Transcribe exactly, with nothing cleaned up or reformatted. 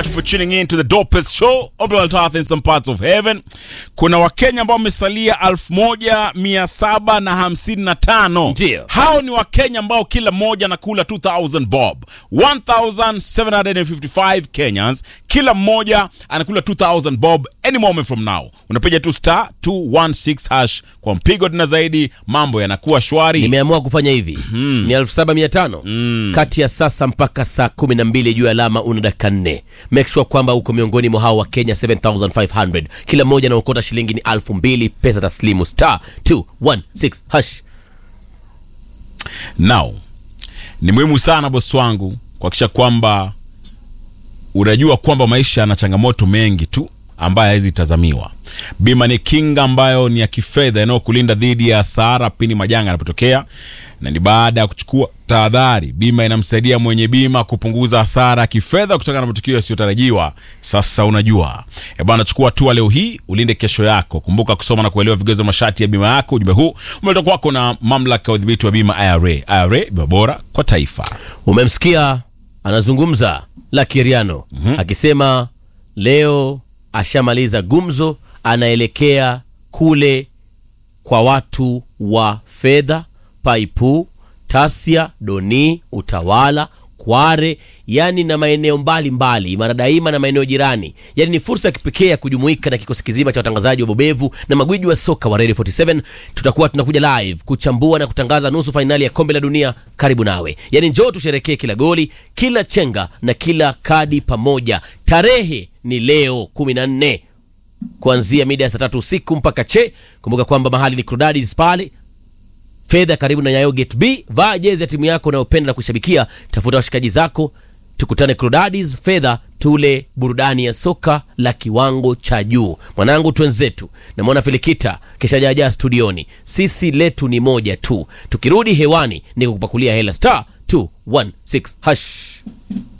much for tuning in to the dopest show on planet Earth in some parts of heaven. Kuna Wakenya ambao wamesalia elfu moja mia saba na hamsini na tano. Ndio. Hao ni Wakenya ambao kila mmoja anakula two thousand bob. one thousand seven hundred fifty-five Kenyans, kila mmoja anakula two thousand bob any moment from now. Unapiga tu star two one six hash kwa mpigo tena zaidi, mambo yanakuwa shwari. Nimeamua kufanya hivi. Mm. Ni elfu saba mia tano. Mm. Kati ya sasa mpaka saa kumi na mbili juu ya alama una dakika nne. Make sure kwamba uko miongoni mwa hao wa Kenya seven thousand five hundred. Kila mmoja anaokota shilingi ni elfu mbili pesa taslimu, star two one six hash. Now, ni muhimu sana boss wangu kuhakikisha kwamba unajua kwamba maisha yana changamoto mengi tu ambayo haizi tazamiwa. Bima ni kinga ambayo ni ya kifedha inayokulinda dhidi ya hasara pindi majanga yanapotokea, na ni baada ya kuchukua tahadhari, bima inamsaidia mwenye bima kupunguza hasara ya kifedha kutokana na matukio yasiyotarajiwa. Sasa unajua, e bwana, chukua hatua leo hii ulinde kesho yako. Kumbuka kusoma na kuelewa vigezo na masharti ya bima yako. Ujumbe huu umeletwa kwako na mamlaka ya udhibiti wa bima I R A. I R A, bima bora kwa taifa. Umemsikia anazungumza Lucky Riano, mm-hmm. akisema leo ashamaliza gumzo, anaelekea kule kwa watu wa fedha, Paipu, Tasia, Doni, Utawala, Kware, yani na maeneo mbali mbali, Maradaima na maeneo jirani. Yani ni fursa kipekee ya kujumuika na kikosi kizima cha watangazaji wa bobevu na magwiji wa soka wa Radio forty-seven. Tutakuwa tunakuja live kuchambua na kutangaza nusu finali ya kombe la dunia karibu nawe. Yani njoo tusherekee kila goli, kila chenga na kila kadi pamoja. Tarehe ni leo kumi na nne kuanzia mida ya saa tatu usiku mpaka che. Kumbuka kwamba mahali ni Crudadis pale Fedha karibu na Nyayo Gate B. Vaa jezi ya timu yako unayopenda na kushabikia. Tafuta washikaji zako, tukutane Crudadis Fedha, tule burudani ya soka la kiwango cha juu. Mwanangu twenzetu na mwana Filikita kisha jaja studioni. Sisi letu ni moja tu. Tukirudi hewani ni kukupakulia hela, star two one six hash.